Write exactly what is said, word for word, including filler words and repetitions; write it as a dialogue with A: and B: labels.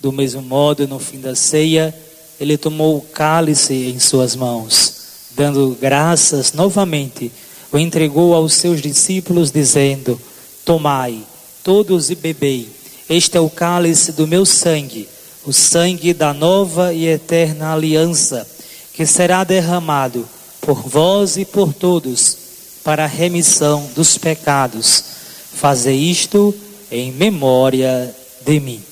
A: Do mesmo modo, no fim da ceia, ele tomou o cálice em suas mãos, dando graças novamente, o entregou aos seus discípulos, dizendo: tomai, todos e bebei, este é o cálice do meu sangue, o sangue da nova e eterna aliança, que será derramado por vós e por todos, para a remissão dos pecados. Fazei isto em memória de mim.